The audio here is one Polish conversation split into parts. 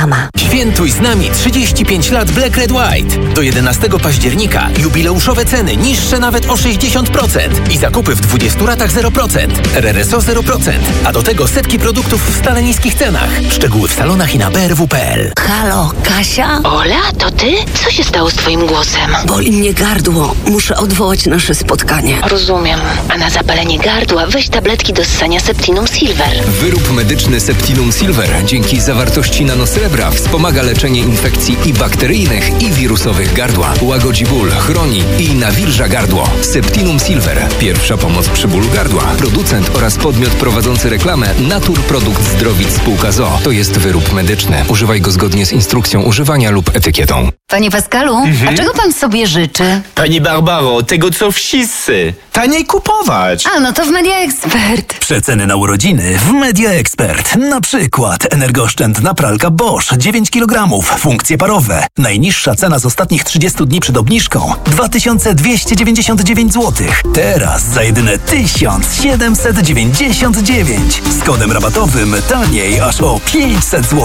sama. Świętuj z nami 35 lat Black Red White. Do 11 października jubileuszowe ceny niższe nawet o 60% i zakupy w 20 ratach 0%. RRSO 0%, a do tego setki produktów w stale niskich cenach. Szczegóły w salonach i na brw.pl. Halo, Kasia? Ola, to ty? Co się stało z twoim głosem? Boli mnie gardło. Muszę odwołać nasze spotkanie. Rozumiem. A na zapalenie gardła weź tabletki do ssania Septinum Silver. Wyrób medyczny Septinum Silver dzięki zawartości nanosrebra wspomaga leczenie infekcji i bakteryjnych, i wirusowych gardła. Łagodzi ból, chroni i nawilża gardło. Septinum Silver. Pierwsza pomoc przy bólu gardła. Producent oraz podmiot prowadzący reklamę Naturprodukt Zdrowit Spółka ZOO. To jest wyrób medyczny. Używaj go zgodnie z instrukcją używania lub etykietą. Panie Pascalu, a czego pan sobie życzy? Pani Barbaro, tego co wszyscy. Taniej kupować. A, no to w Media Expert. Przeceny na urodziny w Media Expert. Na przykład energooszczędna pralka Bosch 9 kg, funkcje parowe. Najniższa cena z ostatnich 30 dni przed obniżką 2299 zł. Teraz za jedyne 1799. Z kodem rabatowym taniej aż o 500 zł.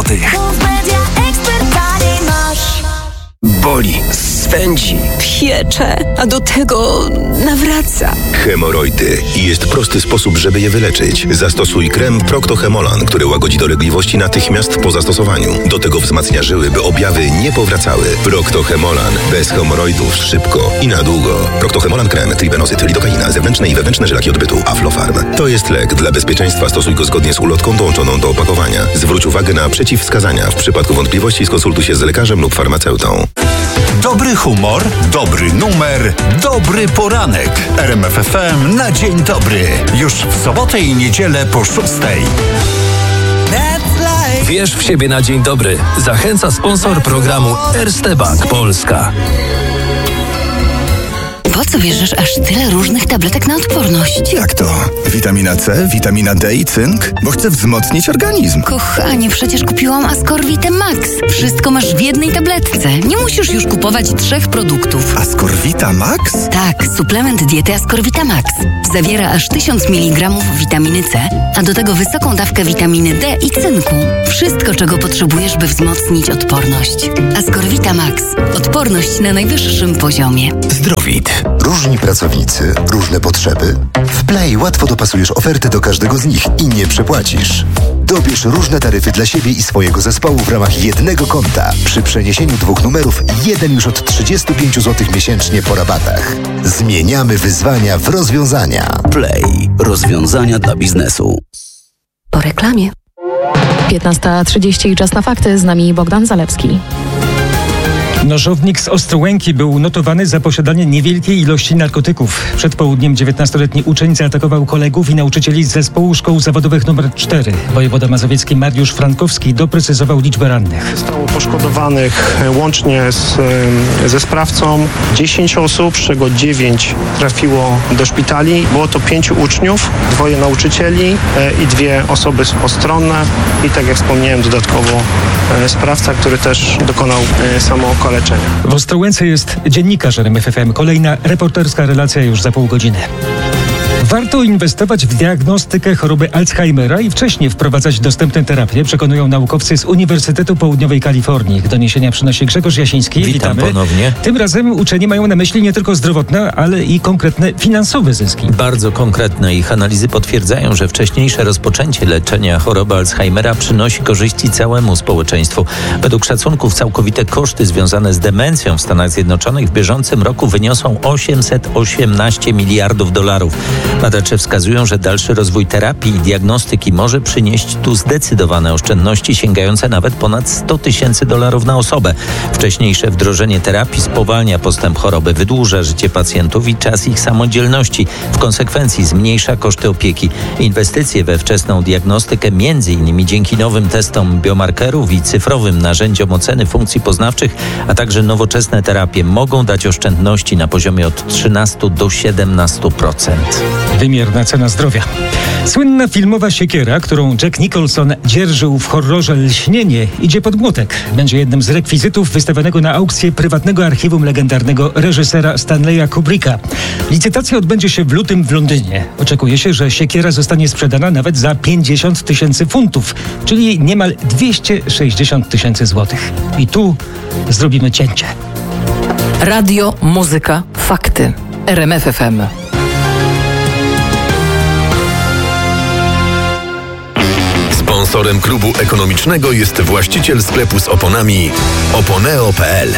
Boli, swędzi, Piecze, a do tego nawraca. Hemoroidy. I jest prosty sposób, żeby je wyleczyć. Zastosuj krem Procto-Hemolan, który łagodzi dolegliwości natychmiast po zastosowaniu. Do tego wzmacnia żyły, by objawy nie powracały. Procto-Hemolan. Bez hemoroidów szybko i na długo. Procto-Hemolan krem, tribenozyt, lidokaina, zewnętrzne i wewnętrzne żylaki odbytu, Aflofarm. To jest lek. Dla bezpieczeństwa stosuj go zgodnie z ulotką dołączoną do opakowania. Zwróć uwagę na przeciwwskazania. W przypadku wątpliwości skonsultuj się z lekarzem lub farmaceutą. Dobry humor, dobry numer, dobry poranek. RMF FM na dzień dobry. Już w sobotę i niedzielę po 6:00. Wierz w siebie na dzień dobry. Zachęca sponsor programu Erste Bank Polska. Po co bierzesz aż tyle różnych tabletek na odporność? Jak to? Witamina C, witamina D i cynk? Bo chcę wzmocnić organizm. Kochanie, przecież kupiłam Ascorvitę Max. Wszystko masz w jednej tabletce. Nie musisz już kupować 3 produktów. Ascorvita Max? Tak, suplement diety Ascorvita Max. Zawiera aż 1000 mg witaminy C, a do tego wysoką dawkę witaminy D i cynku. Wszystko, czego potrzebujesz, by wzmocnić odporność. Ascorvita Max. Odporność na najwyższym poziomie. Zdrowit. Różni pracownicy, różne potrzeby. W Play łatwo dopasujesz oferty do każdego z nich i nie przepłacisz. Dobierz różne taryfy dla siebie i swojego zespołu w ramach jednego konta. Przy przeniesieniu 2 numerów, jeden już od 35 zł miesięcznie po rabatach. Zmieniamy wyzwania w rozwiązania. Play. Rozwiązania dla biznesu. Po reklamie. 15:30 i czas na fakty. Z nami Bogdan Zalewski. Nożownik z Ostrołęki był notowany za posiadanie niewielkiej ilości narkotyków. Przed południem 19-letni uczeń zaatakował kolegów i nauczycieli z zespołu szkół zawodowych nr 4. Wojewoda mazowiecki Mariusz Frankowski doprecyzował liczbę rannych. Zostało poszkodowanych łącznie ze sprawcą 10 osób, z czego 9 trafiło do szpitali. Było to 5 uczniów, 2 nauczycieli i 2 osoby postronne. I tak jak wspomniałem, dodatkowo sprawca, który też dokonał samookaleczenia. W Ostrołęce jest dziennikarz RMF FM. Kolejna reporterska relacja już za pół godziny. Warto inwestować w diagnostykę choroby Alzheimera i wcześniej wprowadzać dostępne terapie, przekonują naukowcy z Uniwersytetu Południowej Kalifornii. Doniesienia przynosi Grzegorz Jasiński. Witam ponownie. Tym razem uczeni mają na myśli nie tylko zdrowotne, ale i konkretne finansowe zyski. Bardzo konkretne. Ich analizy potwierdzają, że wcześniejsze rozpoczęcie leczenia choroby Alzheimera przynosi korzyści całemu społeczeństwu. Według szacunków całkowite koszty związane z demencją w Stanach Zjednoczonych w bieżącym roku wyniosą 818 miliardów dolarów. Badacze wskazują, że dalszy rozwój terapii i diagnostyki może przynieść tu zdecydowane oszczędności sięgające nawet ponad $100,000 na osobę. Wcześniejsze wdrożenie terapii spowalnia postęp choroby, wydłuża życie pacjentów i czas ich samodzielności. W konsekwencji zmniejsza koszty opieki. Inwestycje we wczesną diagnostykę, m.in. dzięki nowym testom biomarkerów i cyfrowym narzędziom oceny funkcji poznawczych, a także nowoczesne terapie mogą dać oszczędności na poziomie od 13 do 17%. wymierna cena zdrowia. Słynna filmowa siekiera, którą Jack Nicholson dzierżył w horrorze Lśnienie, idzie pod młotek. Będzie jednym z rekwizytów wystawionego na aukcję prywatnego archiwum legendarnego reżysera Stanleya Kubricka. Licytacja odbędzie się w lutym w Londynie. Oczekuje się, że siekiera zostanie sprzedana nawet za 50 000 funtów, czyli niemal 260 000 złotych. I tu zrobimy cięcie. Radio, muzyka, fakty. RMF FM. Sponsorem klubu ekonomicznego jest właściciel sklepu z oponami oponeo.pl.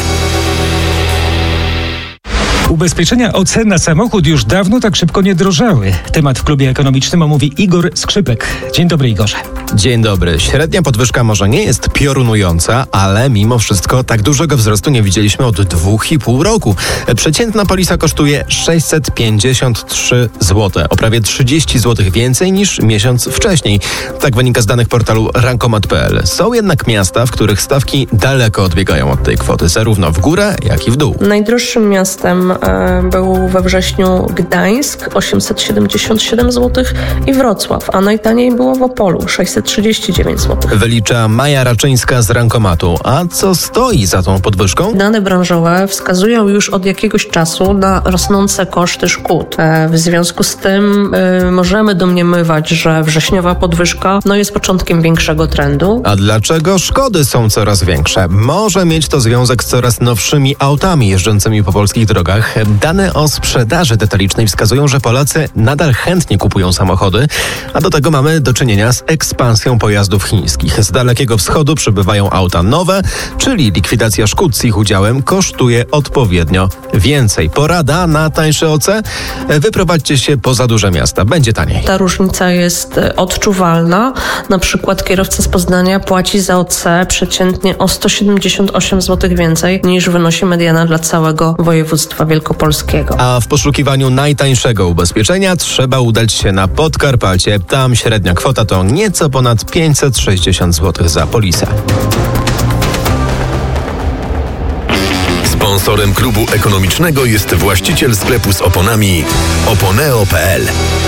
Ubezpieczenia OC na samochód już dawno tak szybko nie drożały. Temat w klubie ekonomicznym omówi Igor Skrzypek. Dzień dobry, Igorze. Dzień dobry. Średnia podwyżka może nie jest piorunująca, ale mimo wszystko tak dużego wzrostu nie widzieliśmy od 2,5 roku. Przeciętna polisa kosztuje 653 zł, o prawie 30 zł więcej niż miesiąc wcześniej. Tak wynika z danych portalu rankomat.pl. Są jednak miasta, w których stawki daleko odbiegają od tej kwoty, zarówno w górę, jak i w dół. Najdroższym miastem był we wrześniu Gdańsk, 877 zł i Wrocław, a najtaniej było w Opolu, 639 zł. Wylicza Maja Raczyńska z Rankomatu. A co stoi za tą podwyżką? Dane branżowe wskazują już od jakiegoś czasu na rosnące koszty szkód. W związku z tym możemy domniemywać, że wrześniowa podwyżka jest początkiem większego trendu. A dlaczego szkody są coraz większe? Może mieć to związek z coraz nowszymi autami jeżdżącymi po polskich drogach. Dane o sprzedaży detalicznej wskazują, że Polacy nadal chętnie kupują samochody, a do tego mamy do czynienia z ekspansją pojazdów chińskich. Z Dalekiego Wschodu przybywają auta nowe, czyli likwidacja szkód z ich udziałem kosztuje odpowiednio więcej. Porada na tańsze OC? Wyprowadźcie się poza duże miasta, będzie taniej. Ta różnica jest odczuwalna. Na przykład kierowca z Poznania płaci za OC przeciętnie o 178 zł więcej niż wynosi mediana dla całego województwa wielkopolskiego. A w poszukiwaniu najtańszego ubezpieczenia trzeba udać się na Podkarpacie. Tam średnia kwota to nieco ponad 560 zł za polisę. Sponsorem klubu ekonomicznego jest właściciel sklepu z oponami oponeo.pl.